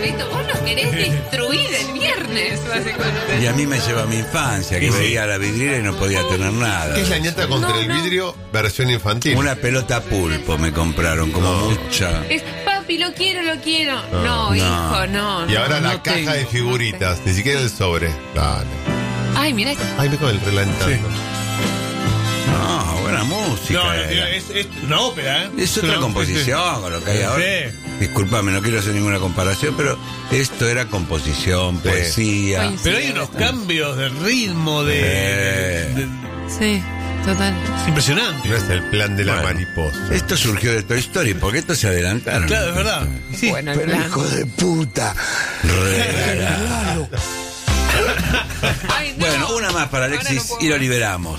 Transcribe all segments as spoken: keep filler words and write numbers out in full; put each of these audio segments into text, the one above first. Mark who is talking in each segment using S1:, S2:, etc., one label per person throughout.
S1: Pablito, vos lo querés destruir el viernes, básicamente.
S2: Y a mí me lleva a mi infancia, que
S3: Sí, sí.
S2: veía la vidriera y no podía tener nada.
S3: ¿Qué es la ñata contra
S1: No,
S3: el
S1: no.
S3: vidrio versión infantil?
S2: Una pelota pulpo me compraron, como
S3: No.
S2: mucha.
S1: Es, papi, lo quiero, lo quiero. No,
S2: No.
S1: hijo, no.
S3: Y
S1: no,
S3: ahora la
S1: no
S3: caja
S1: tengo,
S3: de figuritas, ni siquiera el sobre. Dale.
S1: Ay, mira.
S3: Ay, me con el relentando.
S4: Sí.
S2: No, buena música.
S4: No, no,
S2: era.
S4: es, es una ópera, ¿eh?
S2: Es otra
S4: Una-
S2: composición con lo que hay ahora.
S4: Sí.
S2: Disculpame, no quiero hacer ninguna comparación, pero esto era composición, poesía.
S1: Coincido.
S4: Pero hay unos cambios de ritmo, de,
S2: Eh.
S4: de- de-
S1: Sí, total.
S4: es impresionante.
S3: No es el plan de la
S2: Bueno.
S3: mariposa.
S2: Esto surgió de Toy Story, porque estos se adelantaron.
S4: Claro, es verdad. Sí.
S1: Bueno, el
S2: Pero
S1: plan.
S2: hijo de puta. Regalado.
S1: Ay, no.
S2: Bueno, una más para
S1: Ahora
S2: Alexis
S1: no puedo
S2: y lo
S1: más.
S2: liberamos.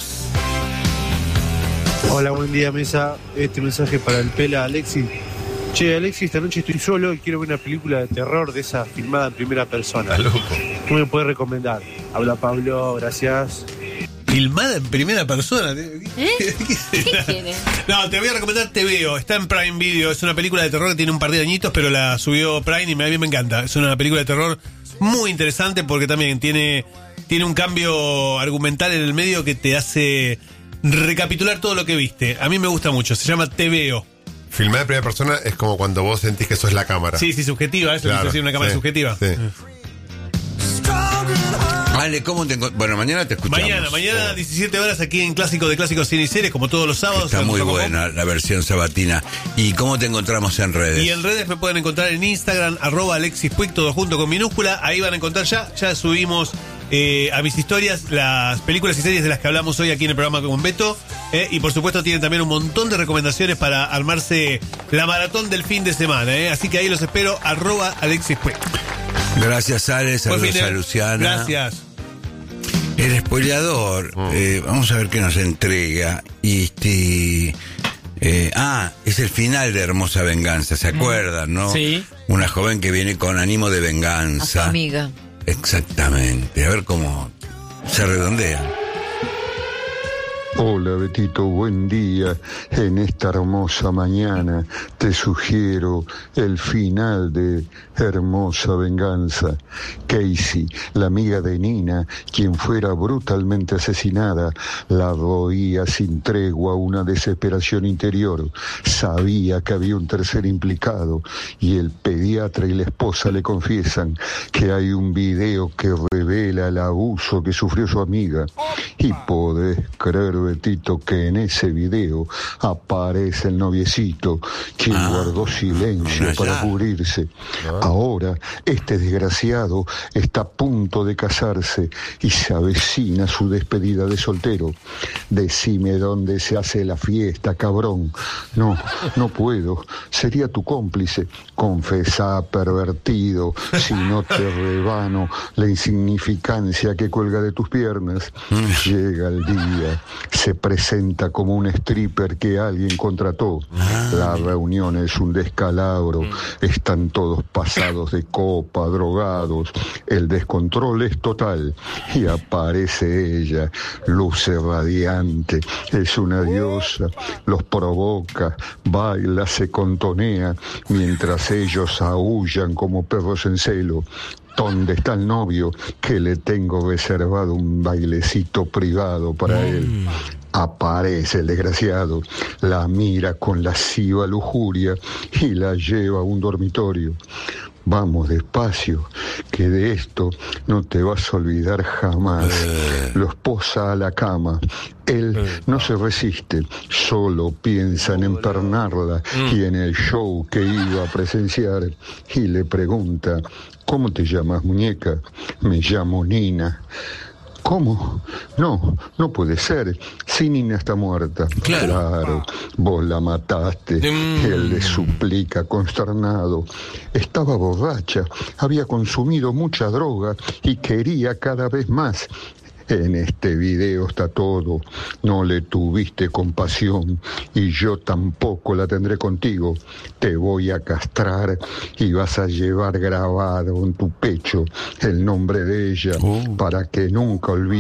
S5: Hola, buen día, mesa. Este mensaje para el Pela Alexis. Che, Alexis, esta noche estoy solo y quiero ver una película de terror de esa filmada en primera persona.
S3: Está loco.
S5: ¿Qué me puedes recomendar? Habla Pablo, gracias.
S4: Filmada en primera persona.
S1: ¿Eh? ¿Qué quiere?
S4: No, te voy a recomendar Te Veo. Está en Prime Video. Es una película de terror que tiene un par de añitos, pero la subió Prime y me- a mí me encanta. Es una película de terror muy interesante porque también tiene, tiene un cambio argumental en el medio que te hace recapitular todo lo que viste. A mí me gusta mucho. Se llama Te Veo.
S3: Filmar en primera persona es como cuando vos sentís que sos la cámara.
S4: Sí, sí, subjetiva. Eso
S3: Claro,
S4: quiere decir una cámara
S3: sí,
S4: subjetiva.
S3: sí.
S2: Ale, ¿cómo te encont- Bueno, mañana te escuchamos.
S4: Mañana, mañana diecisiete horas aquí en Clásico de Clásicos Cine y Series, como todos los sábados.
S2: Está
S4: en
S2: muy
S4: Rococó.
S2: buena la versión sabatina. ¿Y cómo te encontramos en redes?
S4: Y en redes me pueden encontrar en Instagram, arroba Alexis Puig, todo junto con minúscula. Ahí van a encontrar ya, ya subimos eh, a mis historias las películas y series de las que hablamos hoy aquí en el programa con Beto. eh, y por supuesto tienen también un montón de recomendaciones para armarse la maratón del fin de semana. eh. Así que ahí los espero, arroba Alexis Puig.
S2: Gracias, Ale.
S4: Buen
S2: Saludos
S4: fin de-
S2: a Luciana.
S4: Gracias.
S2: El spoileador, eh, vamos a ver qué nos entrega. Y este. eh, ah, es el final de Hermosa Venganza, ¿se acuerdan, no?
S6: Sí.
S2: Una joven que viene con ánimo de
S1: A su
S2: venganza.
S1: amiga.
S2: Exactamente. A ver cómo se redondea.
S7: Hola Betito, buen día. En esta hermosa mañana te sugiero el final de Hermosa Venganza. Casey, la amiga de Nina, quien fuera brutalmente asesinada, la roía sin tregua una desesperación interior. Sabía que había un tercer implicado y el pediatra y la esposa le confiesan que hay un video que revela el abuso que sufrió su amiga. Y podés creer, Betito, que en ese video aparece el noviecito, quien
S2: Ah,
S7: guardó silencio
S2: no,
S7: para
S2: ya.
S7: cubrirse. Ahora, este desgraciado está a punto de casarse y se avecina su despedida de soltero. Decime dónde se hace la fiesta, cabrón. No, no puedo. Sería tu cómplice. Confesá, pervertido, si no te rebano la insignificancia que cuelga de tus piernas. Llega el día, se presenta como un stripper que alguien contrató. La reunión es un descalabro, están todos pasados de copa, drogados, el descontrol es total y aparece ella, luce radiante, es una diosa, los provoca, baila, se contonea, mientras ellos aúllan como perros en celo. ¿Dónde está el novio? Que le tengo reservado un bailecito privado para él. Aparece el desgraciado, la mira con lasciva lujuria y la lleva a un dormitorio. Vamos despacio, que de esto no te vas a olvidar jamás. Los posa a la cama. Él no se resiste, solo piensa en empernarla y en el show que iba a presenciar. Y le pregunta, ¿cómo te llamas, muñeca? Me llamo Nina. ¿Cómo? No, no puede ser. Si Nina está muerta.
S2: Claro.
S7: Claro, vos la mataste.
S4: Mm.
S7: Él le suplica consternado. Estaba borracha, había consumido mucha droga y quería cada vez más. En este video está todo. No le tuviste compasión y yo tampoco la tendré contigo. Te voy a castrar y vas a llevar grabado en tu pecho el nombre de ella
S2: Oh.
S7: para que nunca olvides.